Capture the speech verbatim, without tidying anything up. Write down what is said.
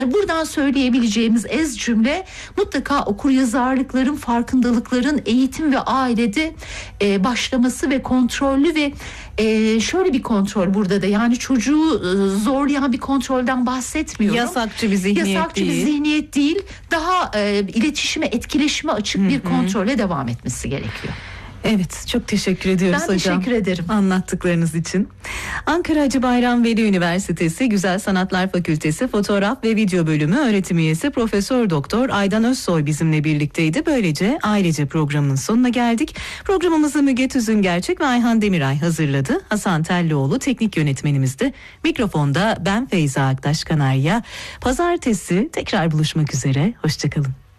Buradan söyleyebileceğimiz ez cümle mutlaka okuryazarlıkların, farkındalıkların eğitim ve ailede e, başlaması ve kontrollü ve e, şöyle bir kontrol burada da, yani çocuğu e, zorlayan bir kontrolden bahsetmiyorum. Yasakçı bir zihniyet Yasakçı değil. bir zihniyet değil. Daha e, iletişime, etkileşime açık bir kontrole devam etmesi gerekiyor. Evet, çok teşekkür ediyoruz ben hocam. Ben teşekkür ederim. Anlattıklarınız için. Ankara Hacı Bayram Veli Üniversitesi Güzel Sanatlar Fakültesi Fotoğraf ve Video Bölümü öğretim üyesi Profesör Doktor Aydan Özsoy bizimle birlikteydi. Böylece ailece programının sonuna geldik. Programımızı Müge Tüzüngerçek ve Ayhan Demiray hazırladı. Hasan Tellioğlu teknik yönetmenimizdi. Mikrofonda ben Feyza Aktaş Kanarya. Pazartesi tekrar buluşmak üzere. Hoşçakalın.